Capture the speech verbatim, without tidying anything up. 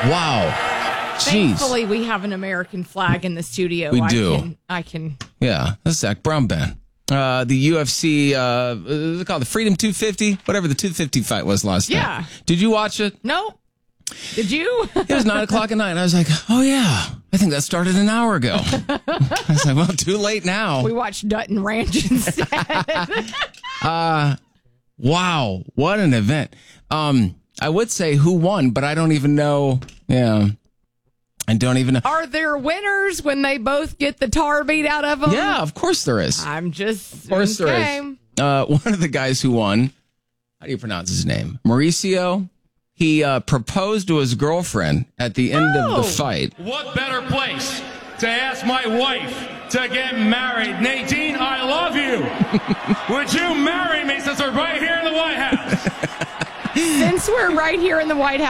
Wow. Jeez. Thankfully, we have an American flag in the studio. We I do. Can, I can. Yeah, that's Zach Brown Band. Uh, the U F C, uh, what's it called? The Freedom two fifty? Whatever the two fifty fight was last Yeah. night. Did you watch it? No. Did you? It was nine o'clock at night. I was like, oh, yeah. I think that started an hour ago. I was like, well, too late now. We watched Dutton Ranch instead. uh, wow. What an event. Um, I would say who won, but I don't even know. Yeah. I don't even know. Are there winners when they both get the tar beat out of them? Yeah, of course there is. I'm just. Of course okay. there is. Uh, one of the guys who won, how do you pronounce his name? Mauricio. He uh, proposed to his girlfriend at the end Oh. of the fight. What better place to ask my wife to get married? Nadine, I love you. Would you marry me since we're right here in the White House? Since we're right here in the White House.